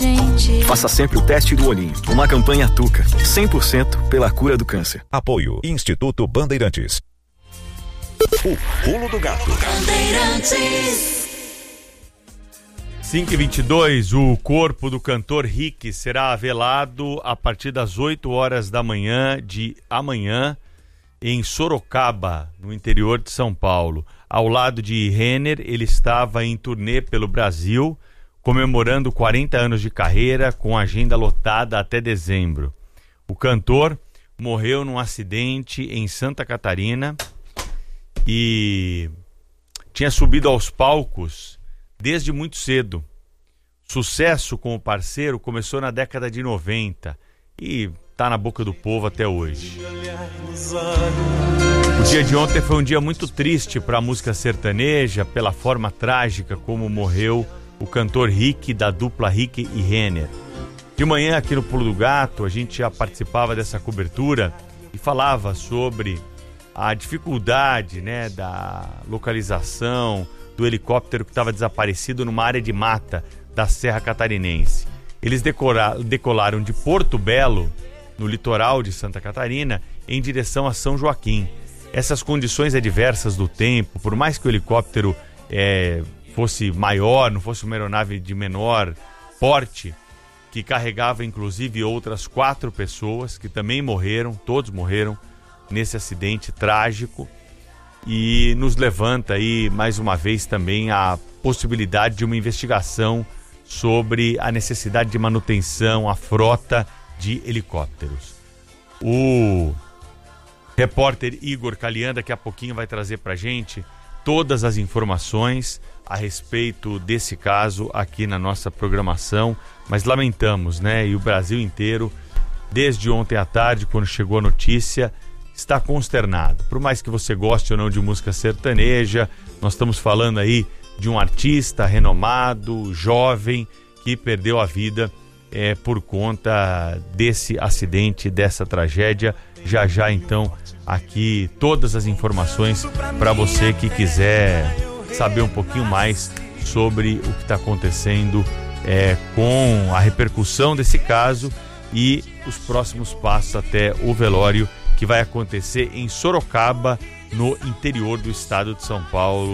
gente. Faça sempre o teste do olhinho. Uma campanha Tuca, 100% pela cura do câncer. Apoio Instituto Bandeirantes. O Pulo do Gato. Bandeirantes. 5h22, o corpo do cantor Rick será velado a partir das 8 horas da manhã de amanhã em Sorocaba, no interior de São Paulo. Ao lado de Renner, ele estava em turnê pelo Brasil, comemorando 40 anos de carreira, com agenda lotada até dezembro. O cantor morreu num acidente em Santa Catarina e tinha subido aos palcos desde muito cedo. Sucesso com o parceiro começou na década de 90 e está na boca do povo até hoje. O dia de ontem foi um dia muito triste para a música sertaneja, pela forma trágica como morreu o cantor Rick, da dupla Rick e Renner. De manhã, aqui no Pulo do Gato, a gente já participava dessa cobertura e falava sobre a dificuldade, né, da localização do helicóptero que estava desaparecido numa área de mata da Serra Catarinense. Eles decolaram de Porto Belo, no litoral de Santa Catarina, em direção a São Joaquim. Essas condições adversas do tempo, por mais que o helicóptero fosse maior, não fosse uma aeronave de menor porte, que carregava inclusive outras 4 pessoas que também morreram, todos morreram nesse acidente trágico, e nos levanta aí mais uma vez também a possibilidade de uma investigação sobre a necessidade de manutenção, a frota de helicópteros. O repórter Igor Calian daqui a pouquinho vai trazer pra gente todas as informações a respeito desse caso aqui na nossa programação, mas lamentamos, né? E o Brasil inteiro, desde ontem à tarde, quando chegou a notícia, está consternado. Por mais que você goste ou não de música sertaneja, nós estamos falando aí de um artista renomado, jovem, que perdeu a vida por conta desse acidente, dessa tragédia. Já já, então, aqui todas as informações para você que quiser saber um pouquinho mais sobre o que está acontecendo com a repercussão desse caso e os próximos passos até o velório que vai acontecer em Sorocaba, no interior do estado de São Paulo.